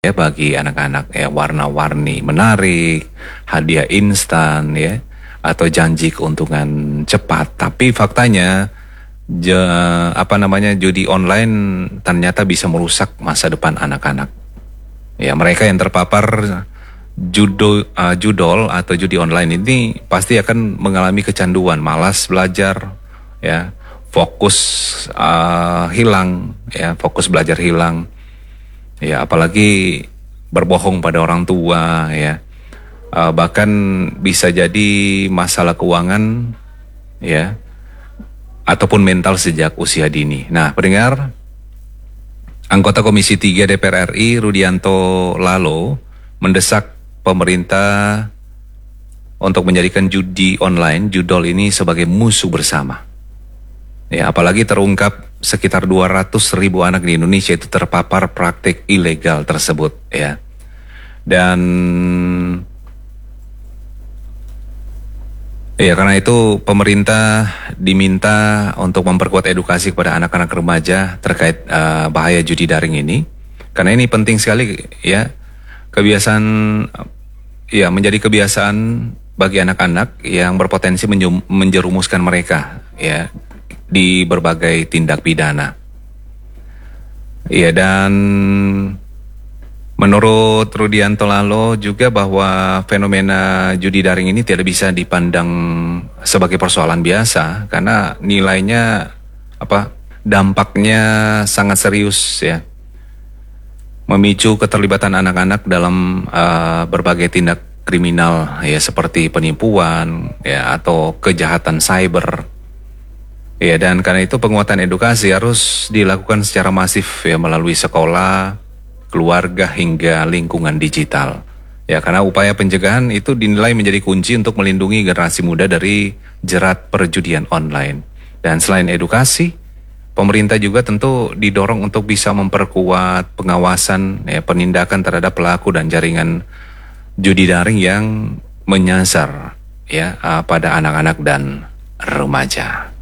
ya bagi anak-anak, ya warna-warni menarik, hadiah instan ya, atau janji keuntungan cepat. Tapi faktanya judi online ternyata bisa merusak masa depan anak-anak. Ya, mereka yang terpapar judol atau judi online ini pasti akan mengalami kecanduan, malas belajar, ya, fokus hilang, ya, fokus belajar hilang. Ya, apalagi berbohong pada orang tua, ya. Bahkan bisa jadi masalah keuangan, ya, ataupun mental sejak usia dini. Nah, pendengar, anggota Komisi 3 DPR RI Rudianto Lalo mendesak pemerintah untuk menjadikan judi online, judol ini sebagai musuh bersama. Ya, apalagi terungkap sekitar 200.000 anak di Indonesia itu terpapar praktik ilegal tersebut, ya. Dan ya, karena itu pemerintah diminta untuk memperkuat edukasi kepada anak-anak remaja terkait bahaya judi daring ini. Karena ini penting sekali, ya, kebiasaan, ya, menjadi kebiasaan bagi anak-anak yang berpotensi menjerumuskan mereka, ya, di berbagai tindak pidana. Ya, dan menurut Rudianto Lalo juga bahwa fenomena judi daring ini tidak bisa dipandang sebagai persoalan biasa karena nilainya dampaknya sangat serius, ya. Memicu keterlibatan anak-anak dalam berbagai tindak kriminal, ya, seperti penipuan, ya, atau kejahatan cyber. Ya, dan karena itu penguatan edukasi harus dilakukan secara masif, ya, melalui sekolah, keluarga hingga lingkungan digital. Ya, karena upaya pencegahan itu dinilai menjadi kunci untuk melindungi generasi muda dari jerat perjudian online. Dan selain edukasi, pemerintah juga tentu didorong untuk bisa memperkuat pengawasan, ya, penindakan terhadap pelaku dan jaringan judi daring yang menyasar, ya, pada anak-anak dan remaja.